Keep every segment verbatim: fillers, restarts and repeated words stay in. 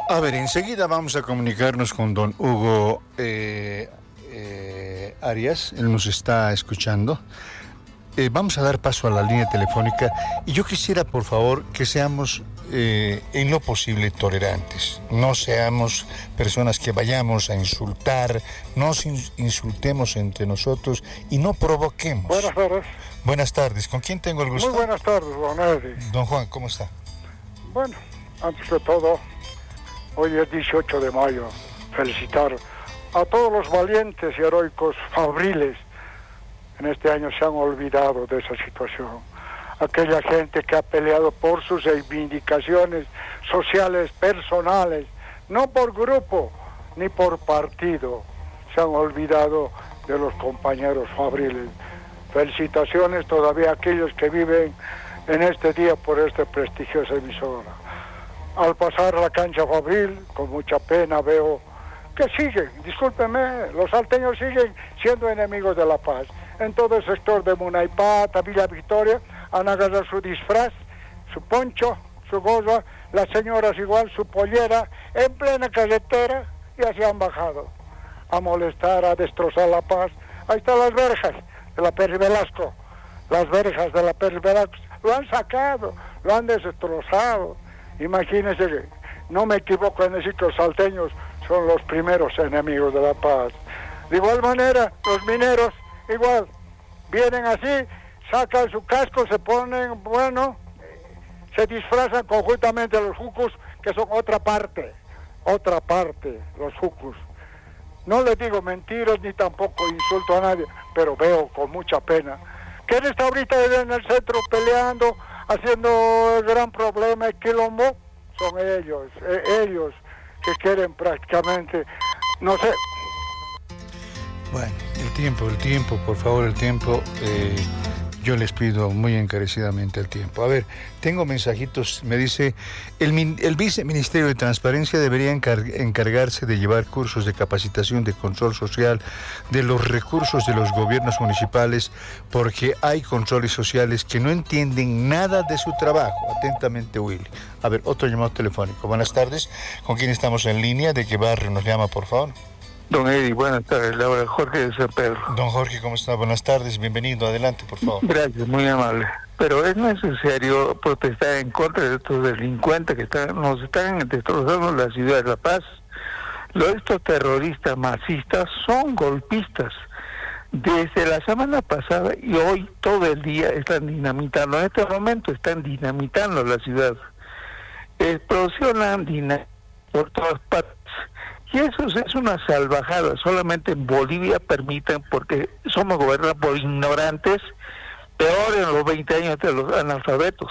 A ver, enseguida vamos a comunicarnos con don Hugo eh, eh, Arias, él nos está escuchando. Eh, vamos a dar paso a la línea telefónica y yo quisiera, por favor, que seamos eh, en lo posible tolerantes. No seamos personas que vayamos a insultar, nos insultemos entre nosotros y no provoquemos. Buenas tardes. Buenas tardes. ¿Con quién tengo el gusto? Muy buenas tardes, don Eddie. Don Juan, ¿cómo está? Bueno, antes de todo, hoy es dieciocho de mayo. Felicitar a todos los valientes y heroicos fabriles. En este año se han olvidado de esa situación. Aquella gente que ha peleado por sus reivindicaciones sociales, personales, no por grupo ni por partido. Se han olvidado de los compañeros fabriles. Felicitaciones todavía a aquellos que viven en este día por esta prestigiosa emisora. Al pasar la cancha fabril, con mucha pena veo que siguen, discúlpenme, los salteños siguen siendo enemigos de la paz. En todo el sector de Munaipata, Villa Victoria, han agarrado su disfraz, su poncho, su gorra, las señoras igual, su pollera, en plena carretera, y así han bajado a molestar, a destrozar la paz. Ahí están las verjas de la Pérez Velasco, las verjas de la Pérez Velasco, lo han sacado, lo han destrozado. Imagínense, no me equivoco en decir que los salteños son los primeros enemigos de la paz. De igual manera, los mineros, igual, vienen así, sacan su casco, se ponen, bueno, se disfrazan conjuntamente los jucos, que son otra parte, otra parte, los jucos. No les digo mentiras ni tampoco insulto a nadie, pero veo con mucha pena. ¿Quién está ahorita en el centro peleando, haciendo el gran problema, el quilombo? Son ellos, eh, ellos que quieren prácticamente, no sé. Bueno, el tiempo, el tiempo, por favor, el tiempo. Eh, yo les pido muy encarecidamente el tiempo. A ver, tengo mensajitos. Me dice, el, el Viceministerio de Transparencia debería encar encargarse de llevar cursos de capacitación de control social de los recursos de los gobiernos municipales, porque hay controles sociales que no entienden nada de su trabajo. Atentamente, Willy. A ver, otro llamado telefónico. Buenas tardes. ¿Con quién estamos en línea? ¿De qué barrio nos llama, por favor? Don Eddie, buenas tardes. Le habla Jorge de San Pedro. Don Jorge, ¿cómo está? Buenas tardes. Bienvenido. Adelante, por favor. Gracias, muy amable. Pero es necesario protestar en contra de estos delincuentes que están, nos están destrozando la ciudad de La Paz. Los, estos terroristas masistas son golpistas. Desde la semana pasada y hoy todo el día están dinamitando. En este momento están dinamitando la ciudad. Explosionan dinamita por todas partes. Y eso es una salvajada. Solamente en Bolivia permiten, porque somos gobernados por ignorantes, peor en los veinte años de los analfabetos.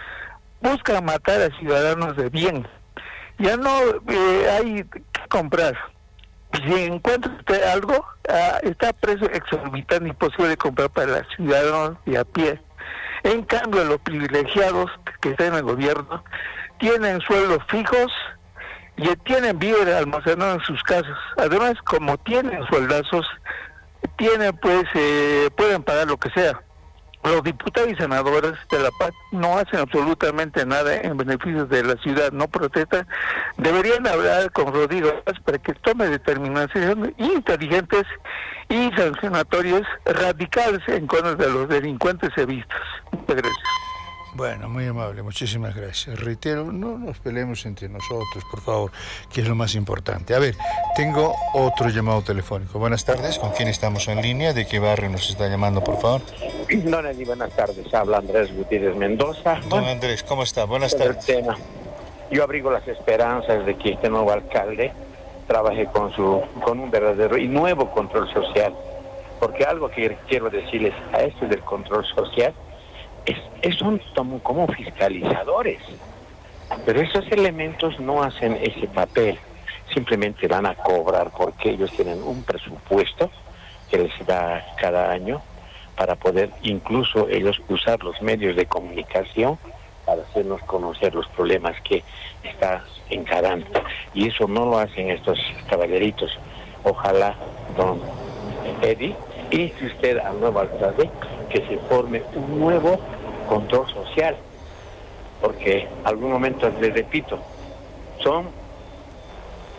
Buscan matar a ciudadanos de bien. Ya no eh, hay que comprar. Si encuentra usted algo, ah, está a precio exorbitante, imposible de comprar para los ciudadanos de a pie. En cambio, los privilegiados que están en el gobierno tienen sueldos fijos y tienen víveres almacenados en sus casas. Además, como tienen sueldazos, tienen pues eh, pueden pagar lo que sea. Los diputados y senadores de La Paz no hacen absolutamente nada en beneficio de la ciudad, no protestan. Deberían hablar con Rodrigo para que tome determinaciones inteligentes y sancionatorias radicales en contra de los delincuentes sevistas. Muchas gracias. Bueno, muy amable, muchísimas gracias. Reitero, no nos peleemos entre nosotros, por favor, que es lo más importante. A ver, tengo otro llamado telefónico. Buenas tardes, ¿con quién estamos en línea? ¿De qué barrio nos está llamando, por favor? Don Eddie, buenas tardes. Habla Andrés Gutiérrez Mendoza. Don bueno, Andrés, ¿cómo está? Buenas tardes. Tema. Yo abrigo las esperanzas de que este nuevo alcalde trabaje con su con un verdadero y nuevo control social. Porque algo que quiero decirles a esto del control social Es, es son como fiscalizadores, pero esos elementos no hacen ese papel, simplemente van a cobrar porque ellos tienen un presupuesto que les da cada año para poder incluso ellos usar los medios de comunicación para hacernos conocer los problemas que está encarando, y eso no lo hacen estos caballeritos. Ojalá, don Eddie, y si usted al nuevo alcalde que se forme un nuevo control social, porque algún momento les repito, son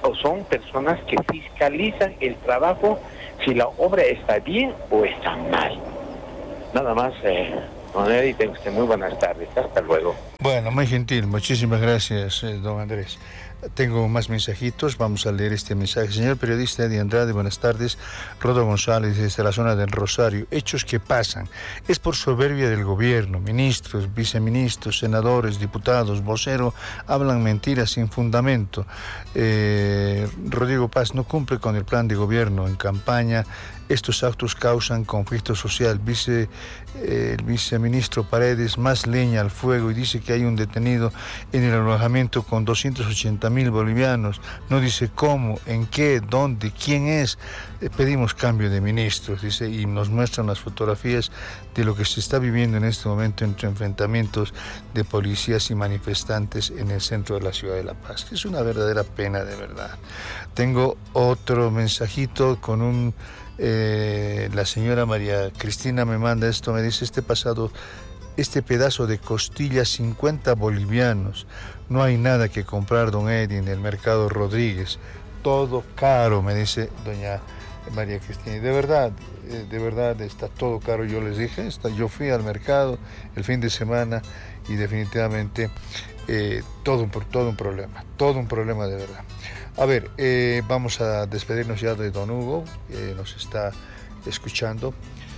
o son personas que fiscalizan el trabajo si la obra está bien o está mal. Nada más, eh, don Eddie, tengo usted muy buenas tardes. Hasta luego. Bueno, muy gentil. Muchísimas gracias, eh, don Andrés. Tengo más mensajitos, vamos a leer este mensaje. Señor periodista Eddie Andrade, buenas tardes. Rodo González, desde la zona del Rosario. Hechos que pasan. Es por soberbia del gobierno. Ministros, viceministros, senadores, diputados, vocero, hablan mentiras sin fundamento. Eh, Rodrigo Paz no cumple con el plan de gobierno en campaña. Estos actos causan conflicto social. Vice, eh, el viceministro Paredes más leña al fuego y dice que hay un detenido en el alojamiento con doscientos ochenta mil bolivianos. No dice cómo, en qué, dónde, quién es. Eh, pedimos cambio de ministros, dice, y nos muestran las fotografías de lo que se está viviendo en este momento entre enfrentamientos de policías y manifestantes en el centro de la ciudad de La Paz. Es una verdadera pena, de verdad. Tengo otro mensajito con un... Eh, la señora María Cristina me manda esto, me dice: este pasado, este pedazo de costilla, cincuenta bolivianos. No hay nada que comprar, don Eddie, en el mercado Rodríguez. Todo caro, me dice doña María Cristina. Y de verdad, eh, de verdad está todo caro. Yo les dije, está, yo fui al mercado el fin de semana y definitivamente eh, todo, un, todo un problema, todo un problema de verdad. A ver, eh, vamos a despedirnos ya de don Hugo, que eh, nos está escuchando.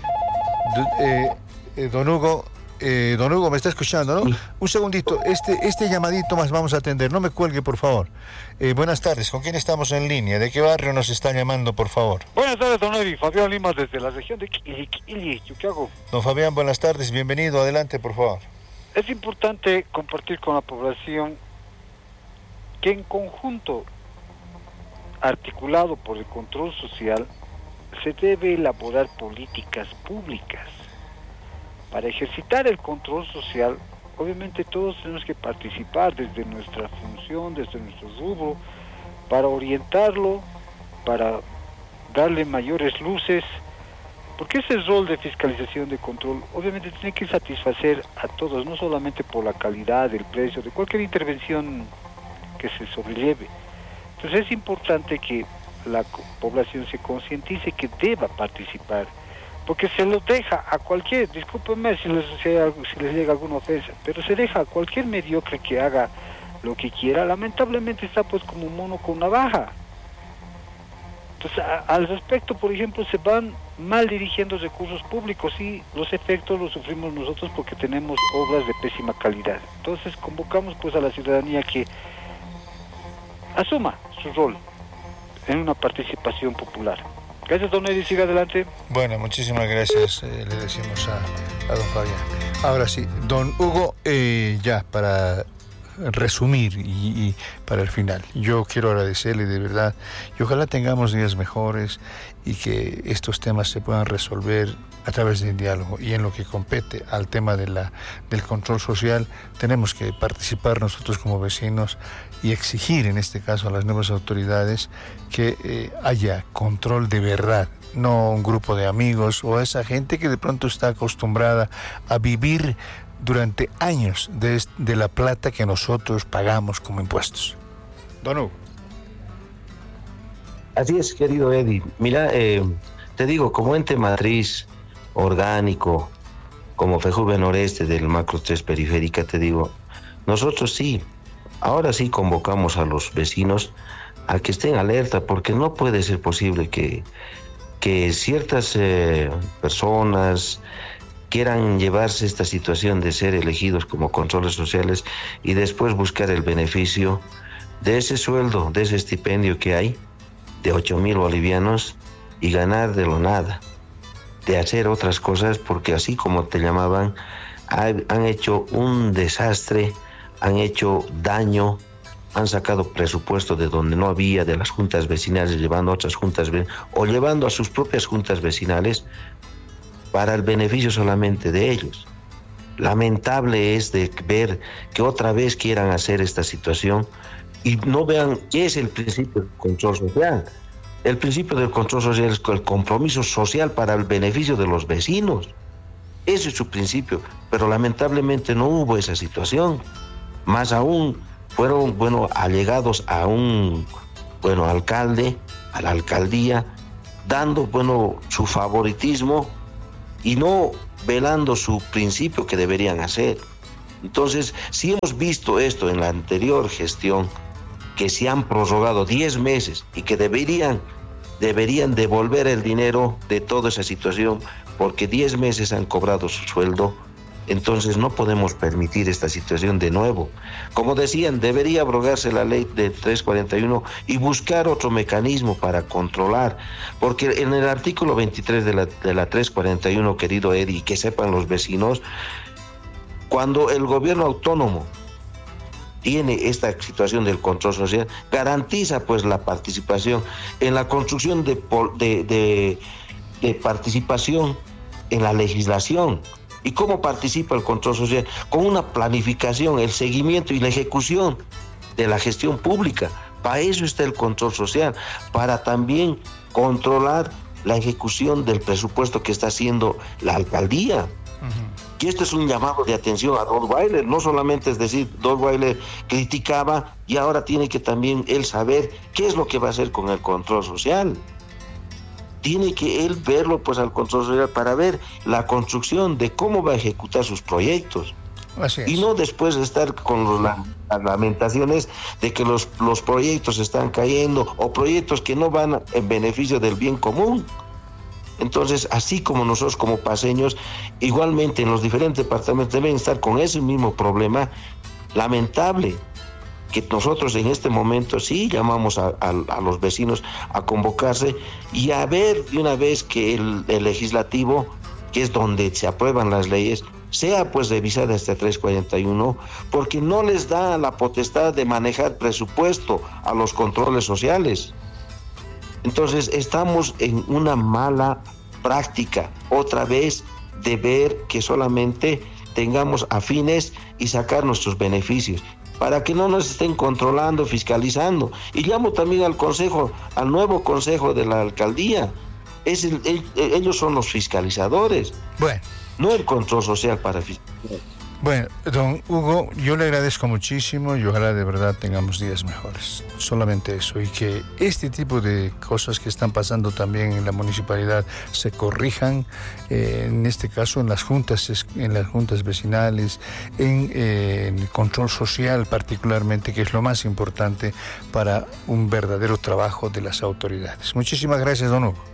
D eh, eh, don Hugo, eh, don Hugo, me está escuchando, ¿no? Un segundito, este, este llamadito más vamos a atender, no me cuelgue, por favor. Eh, buenas tardes, ¿con quién estamos en línea? ¿De qué barrio nos está llamando, por favor? Buenas tardes, don Eddie, Fabián Lima, desde la región de Quiliquili, Chuquiago. Don Fabián, buenas tardes, bienvenido, adelante, por favor. Es importante compartir con la población que en conjunto, articulado por el control social, se debe elaborar políticas públicas. Para ejercitar el control social, obviamente todos tenemos que participar desde nuestra función, desde nuestro rubro, para orientarlo, para darle mayores luces, porque ese rol de fiscalización, de control, obviamente tiene que satisfacer a todos, no solamente por la calidad, el precio, de cualquier intervención que se sobrelleve. Entonces es importante que la población se concientice que deba participar, porque se lo deja a cualquier, discúlpenme si les, si, si les llega alguna ofensa, pero se deja a cualquier mediocre que haga lo que quiera. Lamentablemente está pues como un mono con navaja. Entonces a, al respecto, por ejemplo, se van mal dirigiendo recursos públicos y los efectos los sufrimos nosotros porque tenemos obras de pésima calidad. Entonces convocamos pues a la ciudadanía que asuma su rol en una participación popular. Gracias, don Eddie, siga adelante. Bueno, muchísimas gracias, eh, le decimos a, a don Fabián. Ahora sí, don Hugo, eh, ya para resumir y, y para el final, yo quiero agradecerle de verdad y ojalá tengamos días mejores y que estos temas se puedan resolver a través del diálogo. Y en lo que compete al tema de la, del control social, tenemos que participar nosotros como vecinos y exigir en este caso a las nuevas autoridades que eh, haya control de verdad, no un grupo de amigos o esa gente que de pronto está acostumbrada a vivir durante años de, de la plata que nosotros pagamos como impuestos. Don Hugo. Así es, querido Eddie. Mira, eh, te digo, como ente matriz orgánico, como FEJUVE Noreste del Macro tres Periférica, te digo, nosotros sí, ahora sí convocamos a los vecinos a que estén alerta, porque no puede ser posible que, que ciertas eh, personas quieran llevarse esta situación de ser elegidos como controles sociales y después buscar el beneficio de ese sueldo, de ese estipendio que hay, de ocho mil bolivianos, y ganar de lo nada, de hacer otras cosas, porque así como te llamaban, han hecho un desastre, han hecho daño, han sacado presupuesto de donde no había, de las juntas vecinales, llevando a otras juntas o llevando a sus propias juntas vecinales para el beneficio solamente de ellos. Lamentable es de ver que otra vez quieran hacer esta situación y no vean qué es el principio del control social. El principio del control social es el compromiso social para el beneficio de los vecinos. Ese es su principio, pero lamentablemente no hubo esa situación. Más aún, fueron, bueno, allegados a un bueno, alcalde, a la alcaldía, dando, bueno, su favoritismo y no velando su principio que deberían hacer. Entonces, si hemos visto esto en la anterior gestión, que se han prorrogado diez meses y que deberían, deberían devolver el dinero de toda esa situación, porque diez meses han cobrado su sueldo, entonces no podemos permitir esta situación de nuevo. Como decían, debería abrogarse la ley de trescientos cuarenta y uno y buscar otro mecanismo para controlar, porque en el artículo veintitrés de la, de la trescientos cuarenta y uno, querido Eddie, que sepan los vecinos, cuando el gobierno autónomo tiene esta situación del control social, garantiza pues la participación en la construcción de, de, de, de participación en la legislación. ¿Y cómo participa el control social? Con una planificación, el seguimiento y la ejecución de la gestión pública. Para eso está el control social, para también controlar la ejecución del presupuesto que está haciendo la alcaldía. Uh-huh. Y esto es un llamado de atención a Rottweiler. No solamente es decir, Rottweiler criticaba y ahora tiene que también él saber qué es lo que va a hacer con el control social. Tiene que él verlo pues al control social para ver la construcción de cómo va a ejecutar sus proyectos. Así es. Y no después de estar con los, la, las lamentaciones de que los, los proyectos están cayendo o proyectos que no van en beneficio del bien común. Entonces, así como nosotros como paseños, igualmente en los diferentes departamentos deben estar con ese mismo problema lamentable, que nosotros en este momento sí llamamos a, a, a los vecinos a convocarse y a ver de una vez que el, el legislativo, que es donde se aprueban las leyes, sea pues revisada esta trescientos cuarenta y uno, porque no les da la potestad de manejar presupuesto a los controles sociales. Entonces estamos en una mala práctica, otra vez, de ver que solamente tengamos afines y sacar nuestros beneficios, para que no nos estén controlando, fiscalizando. Y llamo también al consejo, al nuevo consejo de la alcaldía. Es el, el, ellos son los fiscalizadores, bueno, no el control social para fiscalizar. Bueno, don Hugo, yo le agradezco muchísimo y ojalá de verdad tengamos días mejores. Solamente eso, y que este tipo de cosas que están pasando también en la municipalidad se corrijan, eh, en este caso en las juntas, en las juntas vecinales, en, eh, en el control social particularmente, que es lo más importante para un verdadero trabajo de las autoridades. Muchísimas gracias, don Hugo.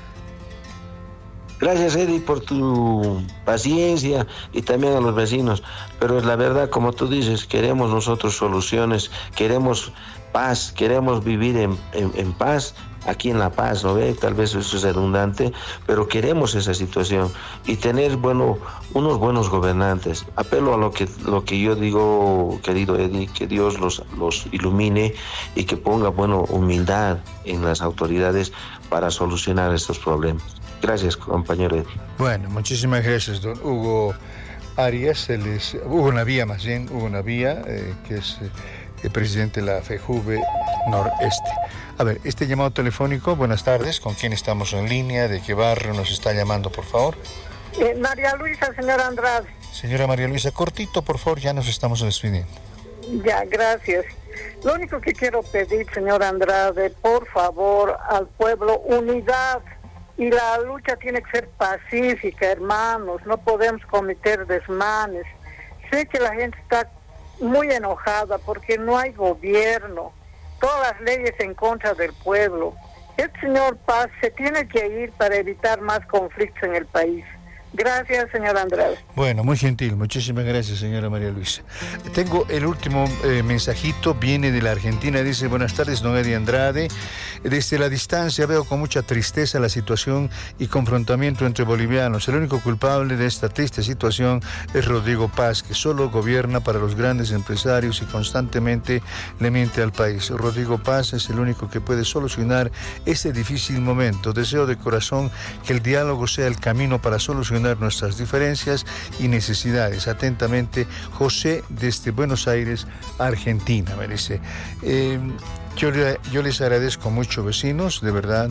Gracias, Eddie, por tu paciencia y también a los vecinos. Pero la verdad, como tú dices, queremos nosotros soluciones, queremos paz, queremos vivir en, en, en paz, aquí en La Paz, ¿no ve? Tal vez eso es redundante, pero queremos esa situación y tener, bueno, unos buenos gobernantes. Apelo a lo que, lo que yo digo, querido Eddie, que Dios los, los ilumine y que ponga, bueno, humildad en las autoridades para solucionar estos problemas. Gracias, compañero Eddie. Bueno, muchísimas gracias, don Hugo Arias, él es, Hugo Navía más bien, Hugo Navía, eh, que es eh, el presidente de la FEJUVE Noreste. A ver, este llamado telefónico, buenas tardes, ¿con quién estamos en línea? ¿De qué barrio nos está llamando, por favor? Eh, María Luisa, señora Andrade. Señora María Luisa, cortito, por favor, ya nos estamos despidiendo. Ya, gracias. Lo único que quiero pedir, señora Andrade, por favor, al pueblo, unidad. Y la lucha tiene que ser pacífica, hermanos, no podemos cometer desmanes. Sé que la gente está muy enojada porque no hay gobierno, todas las leyes en contra del pueblo. El señor Paz se tiene que ir para evitar más conflictos en el país. Gracias, señor Andrade. Bueno, muy gentil. Muchísimas gracias, señora María Luisa. Tengo el último eh, mensajito, viene de la Argentina. Dice, buenas tardes, don Eddie Andrade. Desde la distancia veo con mucha tristeza la situación y confrontamiento entre bolivianos. El único culpable de esta triste situación es Rodrigo Paz, que solo gobierna para los grandes empresarios y constantemente le miente al país. Rodrigo Paz es el único que puede solucionar este difícil momento. Deseo de corazón que el diálogo sea el camino para solucionar nuestras diferencias y necesidades. Atentamente, José, desde Buenos Aires, Argentina, me dice. Eh, yo, yo les agradezco mucho, vecinos, de verdad.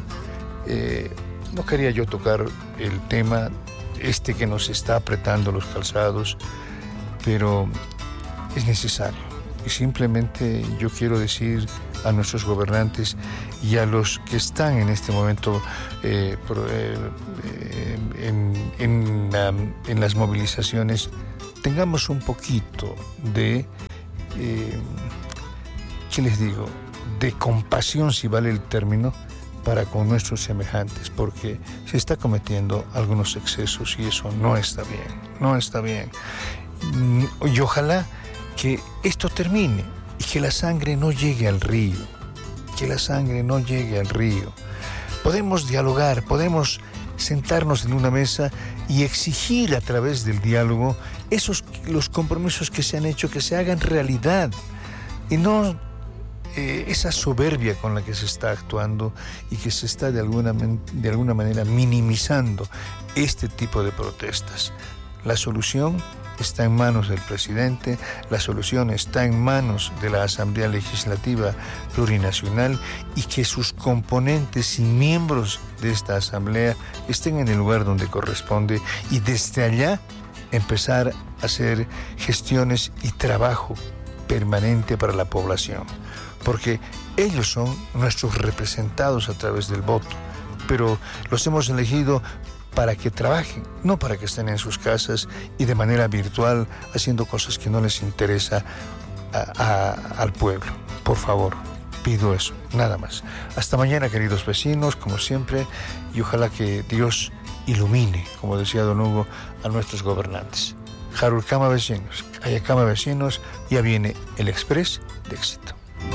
Eh, no quería yo tocar el tema este que nos está apretando los calzados, pero es necesario. Y simplemente yo quiero decir a nuestros gobernantes y a los que están en este momento eh, pro, eh, en, en, um, en las movilizaciones, tengamos un poquito de, eh, ¿qué les digo?, de compasión, si vale el término, para con nuestros semejantes, porque se está cometiendo algunos excesos y eso no está bien, no está bien. Y ojalá que esto termine y que la sangre no llegue al río, que la sangre no llegue al río. Podemos dialogar, podemos sentarnos en una mesa y exigir a través del diálogo esos los compromisos que se han hecho, que se hagan realidad y no eh, esa soberbia con la que se está actuando y que se está de alguna, de alguna manera minimizando este tipo de protestas. La solución está en manos del presidente, la solución está en manos de la Asamblea Legislativa Plurinacional y que sus componentes y miembros de esta Asamblea estén en el lugar donde corresponde y desde allá empezar a hacer gestiones y trabajo permanente para la población, porque ellos son nuestros representados a través del voto, pero los hemos elegido para que trabajen, no para que estén en sus casas y de manera virtual haciendo cosas que no les interesa a, a, al pueblo. Por favor, pido eso, nada más. Hasta mañana, queridos vecinos, como siempre, y ojalá que Dios ilumine, como decía don Hugo, a nuestros gobernantes. Jarurcama vecinos, Ayacama vecinos, ya viene el Express de Éxito.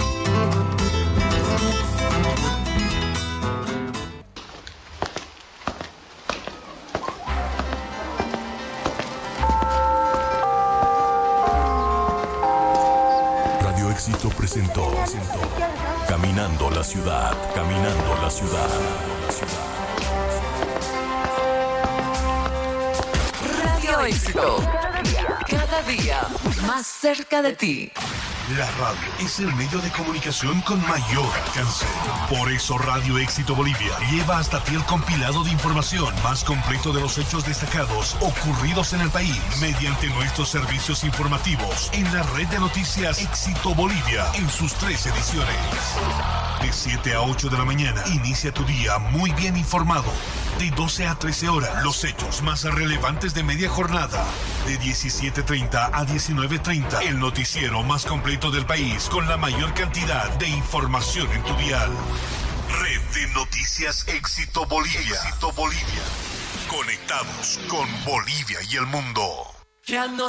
Éxito presentó, presentó Caminando la Ciudad, Caminando la Ciudad. Radio Éxito, cada día más cerca de ti. La radio es el medio de comunicación con mayor alcance. Por eso Radio Éxito Bolivia lleva hasta ti el compilado de información más completo de los hechos destacados ocurridos en el país mediante nuestros servicios informativos en la red de noticias Éxito Bolivia en sus tres ediciones. De siete a ocho de la mañana, inicia tu día muy bien informado. De doce a trece horas, los hechos más relevantes de media jornada. De diecisiete treinta a diecinueve treinta, el noticiero más completo del país con la mayor cantidad de información en tu dial. Red de Noticias Éxito Bolivia. Éxito Bolivia. Conectados con Bolivia y el mundo. Ya no